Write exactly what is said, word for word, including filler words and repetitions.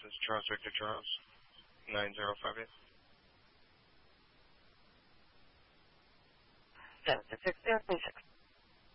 is Charles Victor Charles, nine zero five eight. seven six zero three six.